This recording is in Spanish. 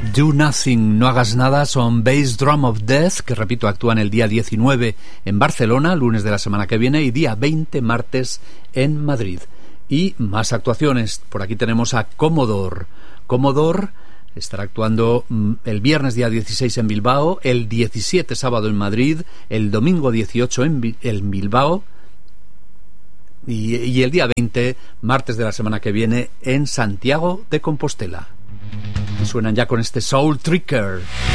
Do Nothing, no hagas nada, son Bass Drum of Death, que repito, actúan el día 19 en Barcelona, lunes de la semana que viene, y día 20, martes, en Madrid. Y más actuaciones, por aquí tenemos a Commodore. Commodore estará actuando el viernes día 16 en Bilbao, el 17 sábado en Madrid, el domingo 18 en Bilbao, y el día 20, martes de la semana que viene, en Santiago de Compostela. Y suenan ya con este Soul Tricker.